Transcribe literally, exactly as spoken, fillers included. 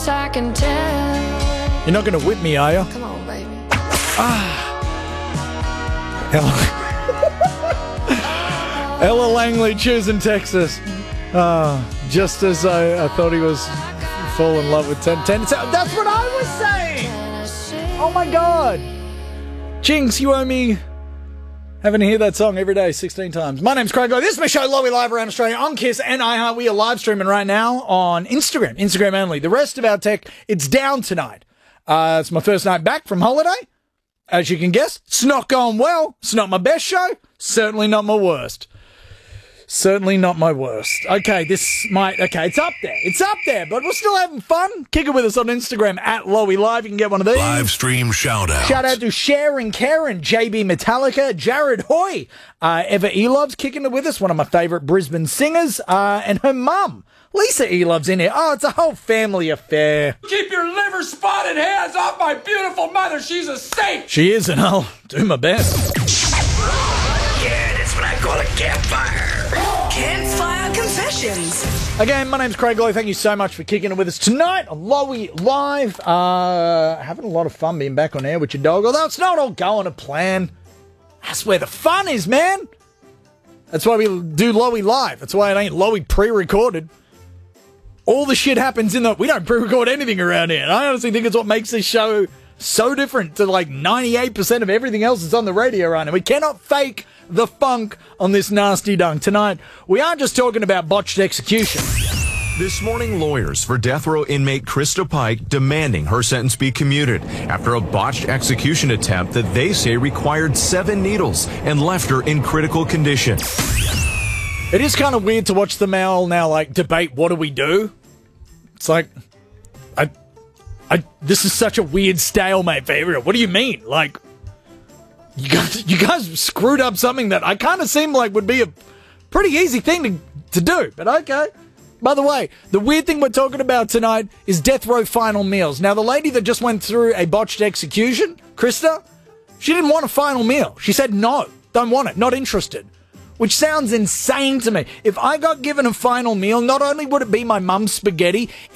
I can tell. You're not going to whip me, are you? Come on, baby. Ella, Ella Langley choosing Texas. Uh, just as I, I thought he was fall in love with ten ten. That's what I was saying. Oh my God. Jinx, you owe me having to hear that song every day sixteen times. My name's Craig Lowe. This is my show, Lowy Live around Australia on Kiss and iHeart. We are live streaming right now on Instagram. Instagram only. The rest of our tech, it's down tonight. Uh, it's my first night back from holiday. As you can guess, it's not going well. It's not my best show. Certainly not my worst. Certainly not my worst. Okay, this might... Okay, it's up there. It's up there, but we're still having fun. Kick it with us on Instagram, at Lowy Live. You can get one of these. Live stream shout-out. Shout out to Sharon Karen, J B Metallica, Jared Hoy, uh, Eva Eloves kicking it with us, one of my favourite Brisbane singers, uh, and her mum, Lisa Eloves in here. Oh, it's a whole family affair. Keep your liver spotted hands off my beautiful mother. She's a saint. She is, and I'll do my best. Yeah, that's what I call a campfire. Campfire Confessions. Again, my name's Craig Lowe. Thank you so much for kicking it with us tonight on Lowy Live. Uh, having a lot of fun being back on air with your dog, although it's not all going to plan. That's where the fun is, man. That's why we do Lowy Live. That's why it ain't Lowy pre-recorded. All the shit happens in the... We don't pre-record anything around here. And I honestly think it's what makes this show so different to like ninety-eight percent of everything else that's on the radio right now. We cannot fake the funk on this nasty dunk. Tonight, we aren't just talking about botched execution. This morning, lawyers for death row inmate Krista Pike demanding her sentence be commuted after a botched execution attempt that they say required seven needles and left her in critical condition. It is kind of weird to watch the Mail now, like, debate what do we do? It's like, I, I, this is such a weird stalemate for everyone. What do you mean? Like, you guys, you guys screwed up something that I kind of seem like would be a pretty easy thing to, to do, but okay. By the way, the weird thing we're talking about tonight is death row final meals. Now, the lady that just went through a botched execution, Krista, she didn't want a final meal. She said, no, don't want it, not interested. Which sounds insane to me. If I got given a final meal, not only would it be my mum's spaghetti,